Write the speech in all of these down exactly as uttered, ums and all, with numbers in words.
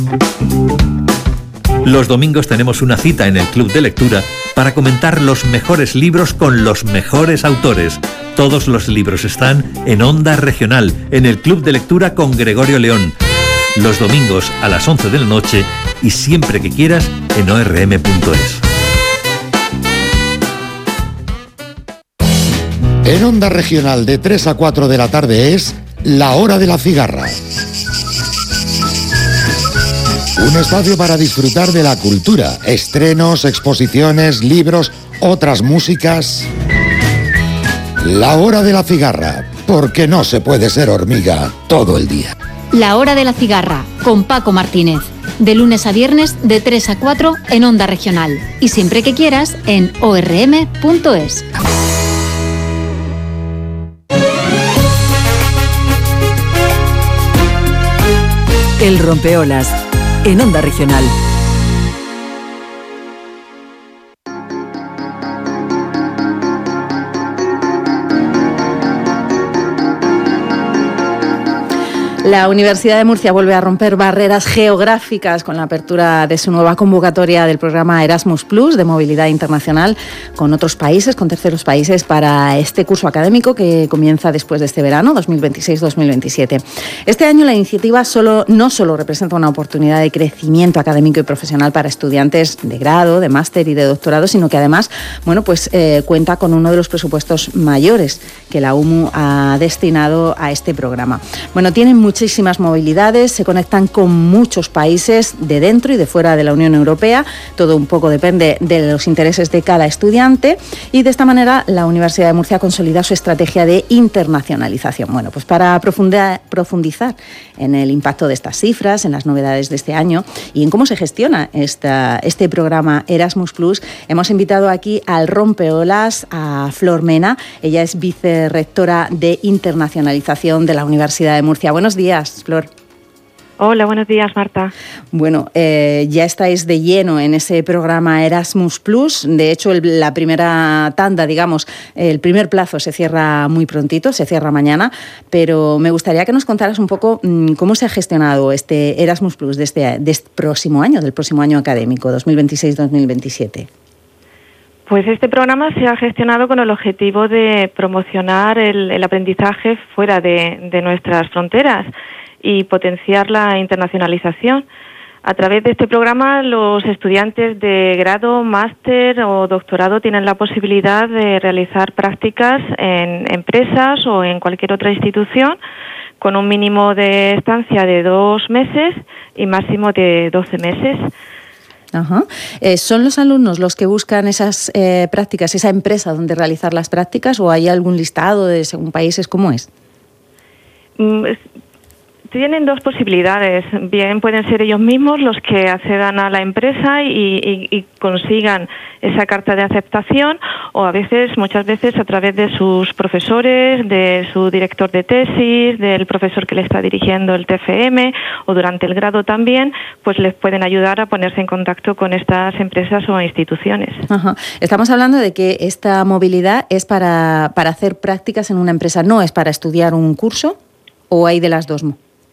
Los domingos tenemos una cita en el Club de Lectura para comentar los mejores libros con los mejores autores. Todos los libros están en Onda Regional, en el Club de Lectura con Gregorio León. Los domingos a las once de la noche y siempre que quieras en o erre eme punto es. En Onda Regional de tres a cuatro de la tarde es La Hora de la Cigarra. Un espacio para disfrutar de la cultura, estrenos, exposiciones, libros, otras músicas. La Hora de la Cigarra, porque no se puede ser hormiga todo el día. La Hora de la Cigarra, con Paco Martínez. De lunes a viernes, de tres a cuatro en Onda Regional. Y siempre que quieras, en o erre eme punto es. El Rompeolas, en Onda Regional. La Universidad de Murcia vuelve a romper barreras geográficas con la apertura de su nueva convocatoria del programa Erasmus Plus de movilidad internacional con otros países, con terceros países, para este curso académico que comienza después de este verano, dos mil veintiséis dos mil veintisiete. Este año la iniciativa solo, no solo representa una oportunidad de crecimiento académico y profesional para estudiantes de grado, de máster y de doctorado, sino que además, bueno, pues eh, cuenta con uno de los presupuestos mayores que la U M U ha destinado a este programa. Bueno, tienen muchísimas movilidades, se conectan con muchos países de dentro y de fuera de la Unión Europea, todo un poco depende de los intereses de cada estudiante, y de esta manera la Universidad de Murcia consolida su estrategia de internacionalización. Bueno, pues para profundizar en el impacto de estas cifras, en las novedades de este año y en cómo se gestiona esta, este programa Erasmus Plus, hemos invitado aquí al rompeolas a Flor Mena. Ella es vicerrectora de internacionalización de la Universidad de Murcia. Buenos días, Flor. Hola, buenos días, Marta. Bueno, eh, ya estáis de lleno en ese programa Erasmus Plus. De hecho, el, la primera tanda, digamos, el primer plazo se cierra muy prontito, se cierra mañana, pero me gustaría que nos contaras un poco mmm, cómo se ha gestionado este Erasmus Plus de este, de este próximo año, del próximo año académico, dos mil veintiséis dos mil veintisiete. Pues este programa se ha gestionado con el objetivo de promocionar el, el aprendizaje fuera de, de nuestras fronteras y potenciar la internacionalización. A través de este programa, los estudiantes de grado, máster o doctorado tienen la posibilidad de realizar prácticas en empresas o en cualquier otra institución con un mínimo de estancia de dos meses y máximo de doce meses. Ajá. Eh, ¿Son los alumnos los que buscan esas eh, prácticas, esa empresa donde realizar las prácticas, o hay algún listado de según países? ¿Cómo es? Mm, es... Tienen dos posibilidades. Bien, pueden ser ellos mismos los que accedan a la empresa y, y, y consigan esa carta de aceptación, o a veces, muchas veces, a través de sus profesores, de su director de tesis, del profesor que le está dirigiendo el T F M, o durante el grado también, pues les pueden ayudar a ponerse en contacto con estas empresas o instituciones. Ajá. Estamos hablando de que esta movilidad es para, para hacer prácticas en una empresa, no es para estudiar un curso, ¿o hay de las dos?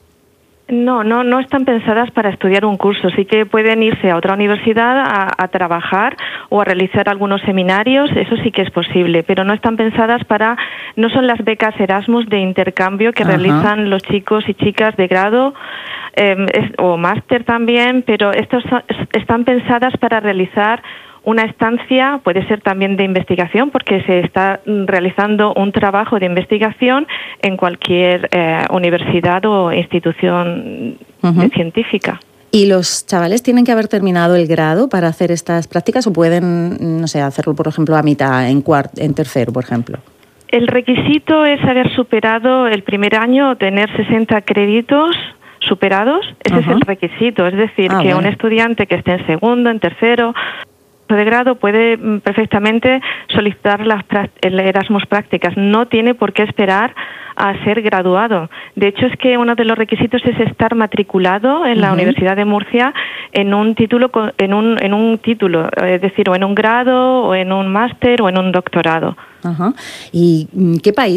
No, no, no están pensadas para estudiar un curso. Sí que pueden irse a otra universidad a, a trabajar o a realizar algunos seminarios. Eso sí que es posible, pero no están pensadas para, no son las becas Erasmus de intercambio que Ajá. realizan los chicos y chicas de grado eh, es, o máster también, pero estos son, están pensadas para realizar una estancia, puede ser también de investigación, porque se está realizando un trabajo de investigación en cualquier eh, universidad o institución uh-huh. científica. ¿Y los chavales tienen que haber terminado el grado para hacer estas prácticas, o pueden, no sé, hacerlo, por ejemplo, a mitad, en cuart, en tercero, por ejemplo? El requisito es haber superado el primer año, tener sesenta créditos superados. Ese uh-huh. es el requisito, es decir, ah, que bueno. un estudiante que esté en segundo, en tercero de grado puede perfectamente solicitar las el Erasmus Prácticas, no tiene por qué esperar a ser graduado. De hecho, es que uno de los requisitos es estar matriculado en la uh-huh. Universidad de Murcia en un título en un en un título, es decir, o en un grado o en un máster o en un doctorado. Ajá. ¿Y qué país